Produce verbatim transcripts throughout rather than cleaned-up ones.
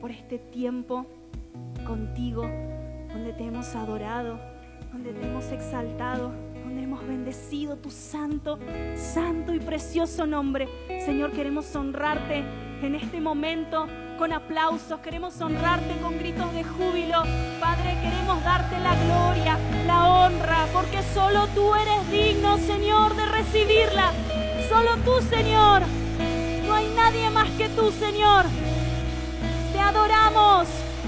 por este tiempo contigo, donde te hemos adorado, donde te hemos exaltado, donde hemos bendecido tu santo, santo y precioso nombre. Señor, queremos honrarte en este momento con aplausos, queremos honrarte con gritos de júbilo. Padre, queremos darte la gloria, la honra, porque solo tú eres digno, Señor, de recibirla. Solo tú, Señor. No hay nadie más que tú, Señor. Te adoramos.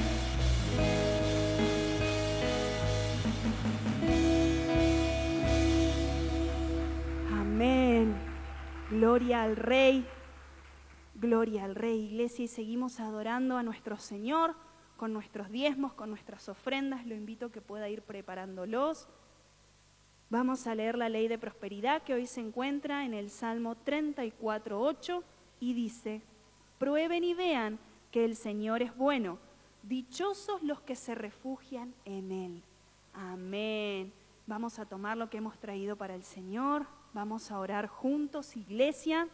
Amén. Gloria al Rey. Gloria al Rey, iglesia, y seguimos adorando a nuestro Señor con nuestros diezmos, con nuestras ofrendas. Lo invito a que pueda ir preparándolos. Vamos a leer la ley de prosperidad que hoy se encuentra en el Salmo treinta y cuatro, ocho, y dice: prueben y vean que el Señor es bueno, dichosos los que se refugian en Él. Amén. Vamos a tomar lo que hemos traído para el Señor, vamos a orar juntos, iglesia.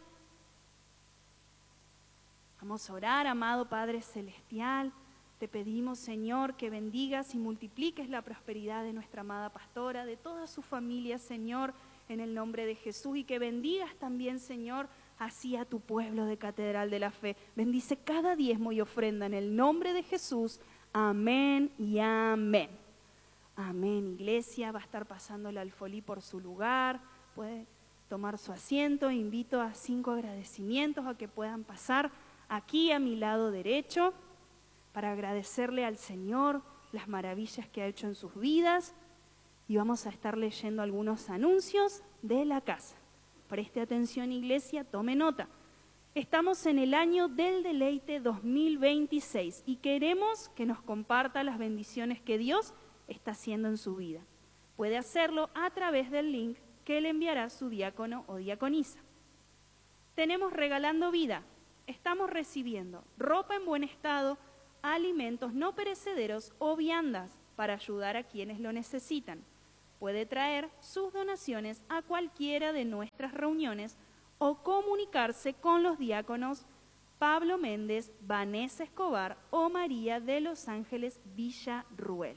Vamos a orar, amado Padre Celestial. Te pedimos, Señor, que bendigas y multipliques la prosperidad de nuestra amada pastora, de toda su familia, Señor, en el nombre de Jesús. Y que bendigas también, Señor, así a tu pueblo de Catedral de la Fe. Bendice cada diezmo y ofrenda en el nombre de Jesús. Amén y amén. Amén, iglesia. Va a estar pasando el alfolí por su lugar. Puede tomar su asiento. Invito a cinco agradecimientos a que puedan pasar aquí a mi lado derecho, para agradecerle al Señor las maravillas que ha hecho en sus vidas. Y vamos a estar leyendo algunos anuncios de la casa. Preste atención, iglesia, tome nota. Estamos en el año del deleite dos mil veintiséis y queremos que nos comparta las bendiciones que Dios está haciendo en su vida. Puede hacerlo a través del link que le enviará su diácono o diaconisa. Tenemos Regalando Vida. Estamos recibiendo ropa en buen estado, alimentos no perecederos o viandas para ayudar a quienes lo necesitan. Puede traer sus donaciones a cualquiera de nuestras reuniones o comunicarse con los diáconos Pablo Méndez, Vanessa Escobar o María de Los Ángeles Villarruel.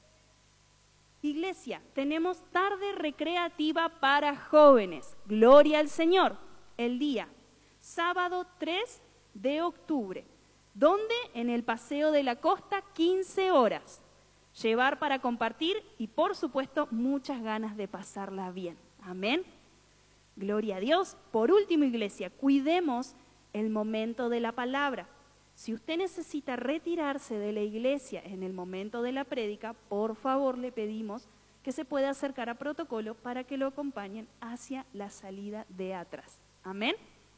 Iglesia, tenemos tarde recreativa para jóvenes. Gloria al Señor. El día sábado tres de octubre. ¿Dónde? En el Paseo de la Costa, quince horas. Llevar para compartir y, por supuesto, muchas ganas de pasarla bien. Amén. Gloria a Dios. Por último, iglesia, cuidemos el momento de la palabra. Si usted necesita retirarse de la iglesia en el momento de la prédica, por favor le pedimos que se pueda acercar a protocolo para que lo acompañen hacia la salida de atrás. Amén.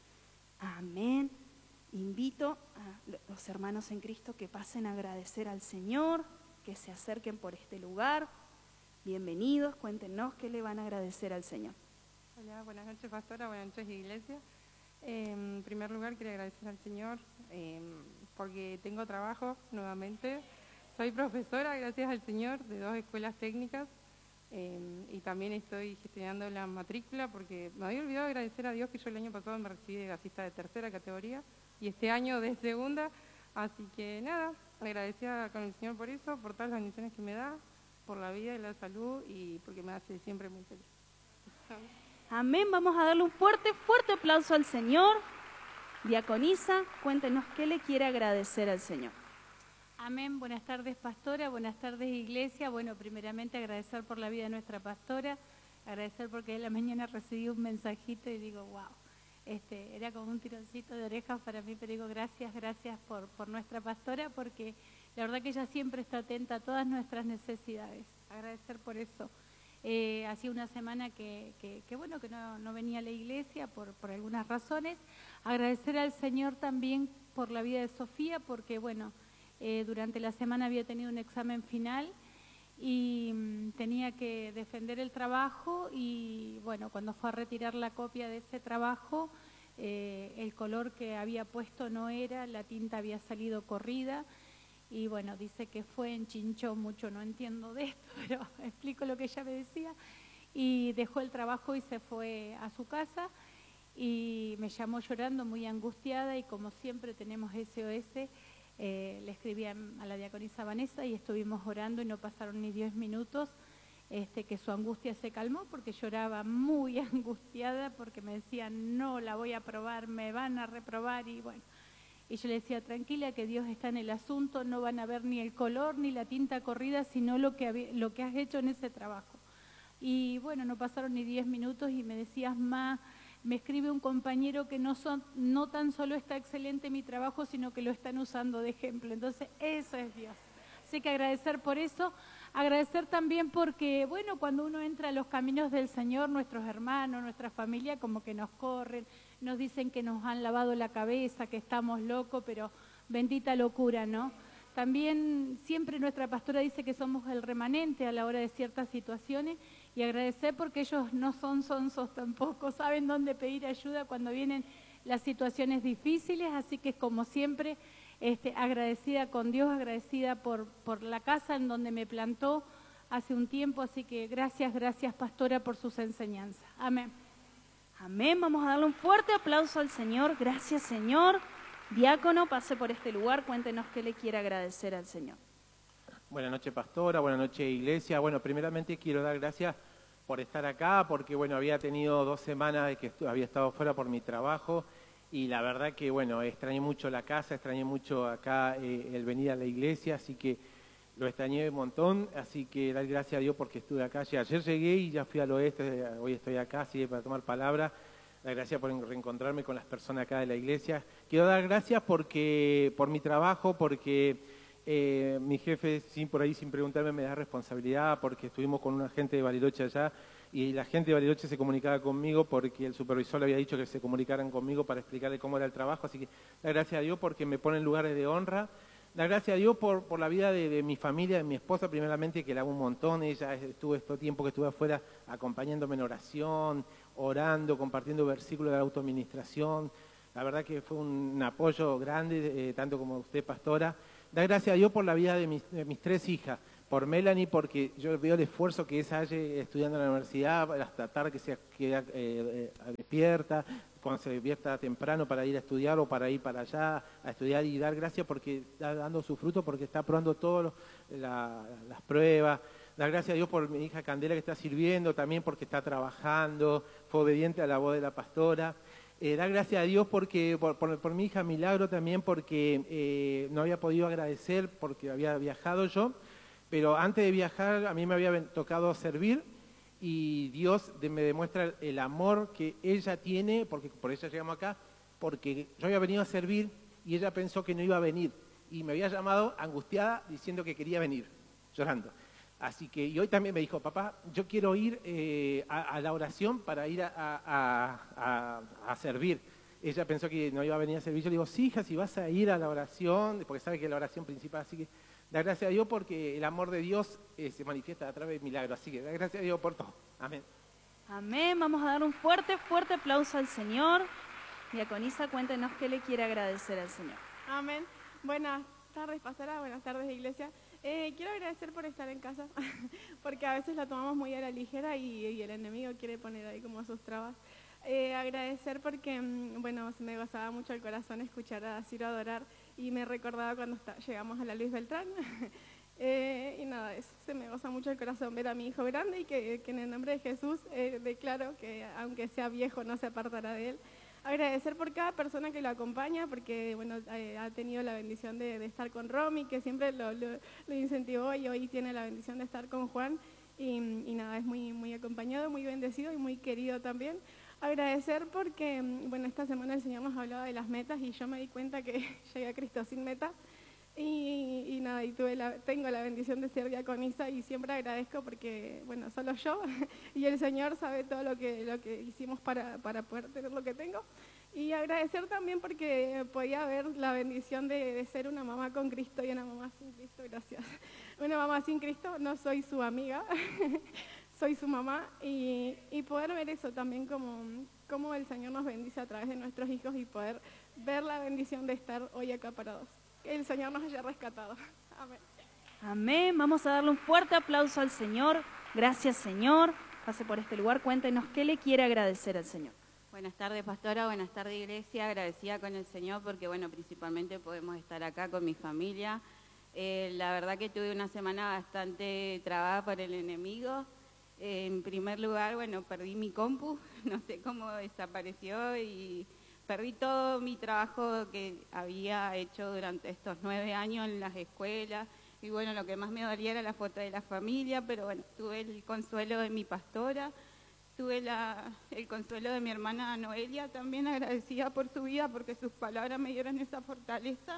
Amén. Invito a los hermanos en Cristo que pasen a agradecer al Señor, que se acerquen por este lugar. Bienvenidos, cuéntenos qué le van a agradecer al Señor. Hola, buenas noches, pastora, buenas noches, iglesia. Eh, en primer lugar, quiero agradecer al Señor eh, porque tengo trabajo nuevamente. Soy profesora, gracias al Señor, de dos escuelas técnicas. Eh, y también estoy gestionando la matrícula porque me había olvidado agradecer a Dios que yo el año pasado me recibí de gasista de tercera categoría y este año de segunda, así que nada, agradecida con el Señor por eso, por todas las bendiciones que me da, por la vida y la salud y porque me hace siempre muy feliz. Amén, vamos a darle un fuerte, fuerte aplauso al Señor. Diaconisa, cuéntenos qué le quiere agradecer al Señor. Amén, buenas tardes pastora, buenas tardes iglesia. Bueno, primeramente agradecer por la vida de nuestra pastora, agradecer porque de la mañana recibí un mensajito y digo, wow, este, era como un tironcito de orejas para mí, pero digo gracias, gracias por, por nuestra pastora, porque la verdad que ella siempre está atenta a todas nuestras necesidades, agradecer por eso. Eh, hacía una semana que, que, que bueno, que no, no venía a la iglesia por, por algunas razones, agradecer al Señor también por la vida de Sofía, porque bueno, Eh, durante la semana había tenido un examen final y mm, tenía que defender el trabajo y bueno, cuando fue a retirar la copia de ese trabajo, eh, el color que había puesto no era, la tinta había salido corrida y bueno, dice que fue, enchinchó mucho, no entiendo de esto, pero explico lo que ella me decía, y dejó el trabajo y se fue a su casa y me llamó llorando, muy angustiada, y como siempre tenemos S O S, Eh, le escribí a, a la diaconisa Vanessa y estuvimos orando y no pasaron ni diez minutos este, que su angustia se calmó, porque lloraba muy angustiada porque me decían, no, la voy a probar, me van a reprobar y bueno. Y yo le decía, tranquila, que Dios está en el asunto, no van a ver ni el color ni la tinta corrida, sino lo que, lo que has hecho en ese trabajo. Y bueno, no pasaron ni diez minutos y me decías, ma, me escribe un compañero que no, son, no tan solo está excelente mi trabajo, sino que lo están usando de ejemplo. Entonces, eso es Dios. Así que agradecer por eso, agradecer también porque, bueno, cuando uno entra a los caminos del Señor, nuestros hermanos, nuestra familia, como que nos corren, nos dicen que nos han lavado la cabeza, que estamos locos, pero bendita locura, ¿no? También siempre nuestra pastora dice que somos el remanente a la hora de ciertas situaciones y agradecer porque ellos no son sonsos tampoco, saben dónde pedir ayuda cuando vienen las situaciones difíciles, así que como siempre, este, agradecida con Dios, agradecida por, por la casa en donde me plantó hace un tiempo, así que gracias, gracias pastora por sus enseñanzas. Amén. Amén, vamos a darle un fuerte aplauso al Señor, gracias Señor. Diácono, pase por este lugar, cuéntenos qué le quiere agradecer al Señor. Buenas noches, pastora, buenas noches, iglesia. Bueno, primeramente quiero dar gracias por estar acá, porque bueno, había tenido dos semanas de que había estado fuera por mi trabajo y la verdad que bueno, extrañé mucho la casa, extrañé mucho acá eh, el venir a la iglesia, así que lo extrañé un montón, así que dar gracias a Dios porque estuve acá. Ayer llegué y ya fui al oeste, hoy estoy acá, así para tomar palabra. Dar gracias por reencontrarme con las personas acá de la iglesia. Quiero dar gracias porque por mi trabajo, porque eh, mi jefe, sin por ahí sin preguntarme, me da responsabilidad, porque estuvimos con una gente de Bariloche allá y la gente de Bariloche se comunicaba conmigo porque el supervisor le había dicho que se comunicaran conmigo para explicarle cómo era el trabajo. Así que dar gracias a Dios porque me pone en lugares de honra. Dar gracias a Dios por, por la vida de, de mi familia, de mi esposa primeramente, que la amo un montón. Ella estuvo este tiempo que estuve afuera acompañándome en oración, orando, compartiendo versículos de la autoadministración. La verdad que fue un apoyo grande, eh, tanto como usted, pastora. Dar gracias a Dios por la vida de mis, de mis tres hijas. Por Melanie, porque yo veo el esfuerzo que ella hace estudiando en la universidad, hasta tarde que se queda eh, eh, despierta, cuando se despierta temprano para ir a estudiar o para ir para allá a estudiar, y dar gracias porque está dando su fruto, porque está aprobando todas la, las pruebas. Dar gracias a Dios por mi hija Candela que está sirviendo, también porque está trabajando, fue obediente a la voz de la pastora. Eh, dar gracias a Dios porque por, por, por mi hija Milagro también, porque eh, no había podido agradecer porque había viajado yo, pero antes de viajar a mí me había tocado servir. Y Dios me demuestra el amor que ella tiene, porque por eso llegamos acá, porque yo había venido a servir y ella pensó que no iba a venir. Y me había llamado angustiada diciendo que quería venir, llorando. Así que, y hoy también me dijo, papá, yo quiero ir eh, a, a la oración para ir a, a, a, a servir. Ella pensó que no iba a venir a servir. Yo le digo, sí, hija, si vas a ir a la oración, porque sabe que es la oración principal, así que da gracias a Dios porque el amor de Dios eh, se manifiesta a través de milagros. Así que da gracias a Dios por todo. Amén. Amén. Vamos a dar un fuerte, fuerte aplauso al Señor. Diaconisa, cuéntenos qué le quiere agradecer al Señor. Amén. Buenas tardes, pastora. Buenas tardes, iglesia. Eh, quiero agradecer por estar en casa, porque a veces la tomamos muy a la ligera y, y el enemigo quiere poner ahí como sus trabas. Eh, agradecer porque, bueno, se me gozaba mucho el corazón escuchar a Ciro adorar y me recordaba cuando está, llegamos a la Luis Beltrán. eh, y nada, eso, se me goza mucho el corazón ver a mi hijo grande y que, que en el nombre de Jesús eh, declaro que aunque sea viejo no se apartará de él. Agradecer por cada persona que lo acompaña, porque bueno, eh, ha tenido la bendición de, de estar con Romy, que siempre lo, lo, lo incentivó, y hoy tiene la bendición de estar con Juan. Y, y nada, es muy, muy acompañado, muy bendecido y muy querido también. Agradecer porque, bueno, esta semana el Señor nos hablaba de las metas y yo me di cuenta que llegué a Cristo sin meta. Y, y nada, y tuve la, tengo la bendición de ser diaconisa y siempre agradezco porque, bueno, solo yo y el Señor sabe todo lo que, lo que hicimos para, para poder tener lo que tengo. Y agradecer también porque podía ver la bendición de, de ser una mamá con Cristo y una mamá sin Cristo, gracias. Una mamá sin Cristo, no soy su amiga, soy su mamá, y, y poder ver eso también como, como el Señor nos bendice a través de nuestros hijos y poder ver la bendición de estar hoy acá parados. Que el Señor nos haya rescatado. Amén. Amén. Vamos a darle un fuerte aplauso al Señor. Gracias, Señor. Pase por este lugar, cuéntenos qué le quiere agradecer al Señor. Buenas tardes, pastora. Buenas tardes, iglesia. Agradecida con el Señor porque, bueno, principalmente podemos estar acá con mi familia. Eh, la verdad que tuve una semana bastante trabada por el enemigo. Eh, en primer lugar, bueno, perdí mi compu, no sé cómo desapareció y perdí todo mi trabajo que había hecho durante estos nueve años en las escuelas. Y bueno, lo que más me dolía era la foto de la familia, pero bueno, tuve el consuelo de mi pastora. Tuve la, el consuelo de mi hermana Noelia, también agradecida por su vida, porque sus palabras me dieron esa fortaleza.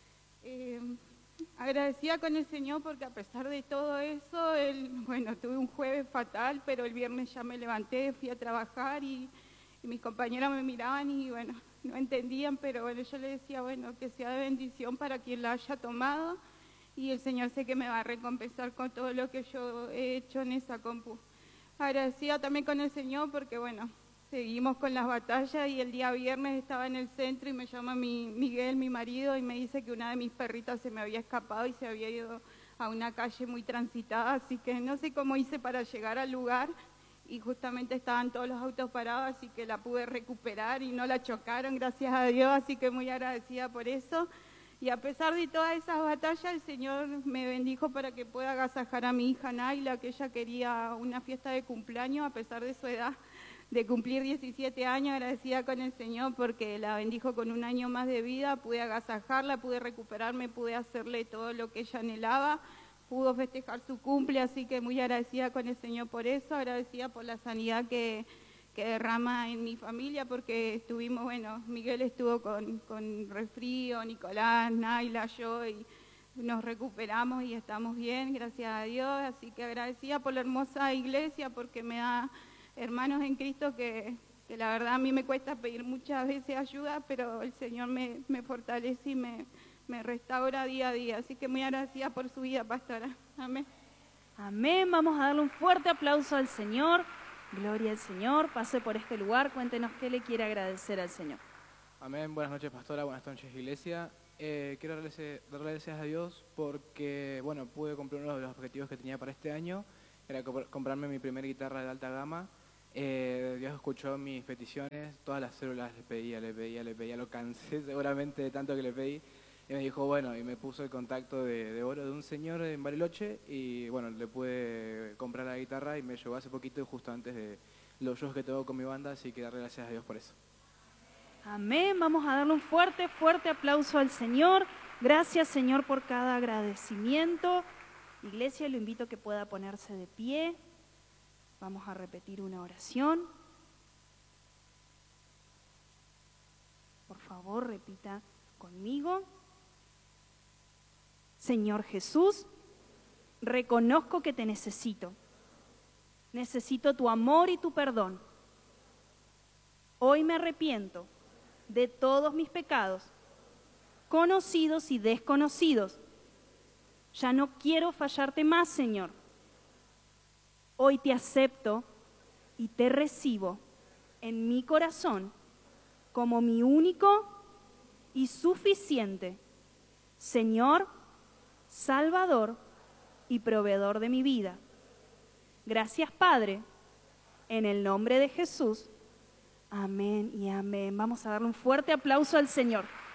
Eh, agradecida con el Señor, porque a pesar de todo eso, el, bueno, tuve un jueves fatal, pero el viernes ya me levanté, fui a trabajar y, y mis compañeras me miraban y, bueno, no entendían, pero bueno, yo le decía, bueno, que sea de bendición para quien la haya tomado y el Señor sé que me va a recompensar con todo lo que yo he hecho en esa compu. Agradecida también con el Señor porque, bueno, seguimos con las batallas y el día viernes estaba en el centro y me llama mi, Miguel, mi marido, y me dice que una de mis perritas se me había escapado y se había ido a una calle muy transitada, así que no sé cómo hice para llegar al lugar y justamente estaban todos los autos parados, así que la pude recuperar y no la chocaron, gracias a Dios, así que muy agradecida por eso. Y a pesar de todas esas batallas, el Señor me bendijo para que pueda agasajar a mi hija Naila, que ella quería una fiesta de cumpleaños, a pesar de su edad de cumplir diecisiete años, agradecida con el Señor porque la bendijo con un año más de vida, pude agasajarla, pude recuperarme, pude hacerle todo lo que ella anhelaba, pudo festejar su cumple, así que muy agradecida con el Señor por eso, agradecida por la sanidad que... que derrama en mi familia, porque estuvimos, bueno, Miguel estuvo con, con resfrío, Nicolás, Naila, yo, y nos recuperamos y estamos bien, gracias a Dios, así que agradecida por la hermosa iglesia, porque me da hermanos en Cristo que, que la verdad a mí me cuesta pedir muchas veces ayuda, pero el Señor me, me fortalece y me, me restaura día a día, así que muy agradecida por su vida, pastora. Amén. Amén, vamos a darle un fuerte aplauso al Señor. Gloria al Señor, pase por este lugar, cuéntenos qué le quiere agradecer al Señor. Amén, buenas noches pastora, buenas noches iglesia. Eh, quiero darle, darle gracias a Dios porque, bueno, pude cumplir uno de los objetivos que tenía para este año, era comp comprarme mi primera guitarra de alta gama. Eh, Dios escuchó mis peticiones, todas las células le pedía, le pedía, le pedía, lo cansé seguramente de tanto que le pedí. Y me dijo, bueno, y me puso el contacto de, de oro de un señor en Bariloche y, bueno, le pude comprar la guitarra y me llegó hace poquito, justo antes de los shows que tengo con mi banda, así que darle gracias a Dios por eso. Amén, vamos a darle un fuerte, fuerte aplauso al Señor. Gracias, Señor, por cada agradecimiento. Iglesia, lo invito a que pueda ponerse de pie. Vamos a repetir una oración. Por favor, repita conmigo. Señor Jesús, reconozco que te necesito. Necesito tu amor y tu perdón. Hoy me arrepiento de todos mis pecados, conocidos y desconocidos. Ya no quiero fallarte más, Señor. Hoy te acepto y te recibo en mi corazón como mi único y suficiente Señor, Salvador y proveedor de mi vida. Gracias, Padre, en el nombre de Jesús. Amén y amén. Vamos a darle un fuerte aplauso al Señor.